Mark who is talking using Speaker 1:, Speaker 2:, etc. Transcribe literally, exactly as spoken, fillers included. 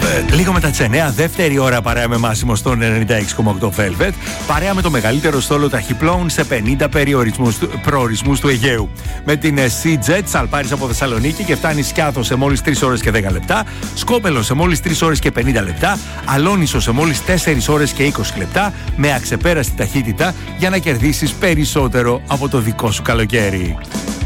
Speaker 1: Velvet.
Speaker 2: Λίγο μετά τις εννιά, δεύτερη ώρα παρέα με Μάσιμο στον ενενήντα έξι κόμμα οκτώ Velvet. Παρέα με το μεγαλύτερο στόλο ταχυπλώων σε πενήντα προορισμούς του Αιγαίου. Με την Sea-Jet, σαλπάρεις από Θεσσαλονίκη και φτάνει Σκιάθο σε μόλις τρεις ώρες και δέκα λεπτά. Σκόπελο σε μόλις τρεις ώρες και πενήντα λεπτά. Αλόνισο σε μόλις τέσσερις ώρες και είκοσι λεπτά. Με αξεπέραστη ταχύτητα για να κερδίσεις περισσότερο από το δικό σου καλοκαίρι.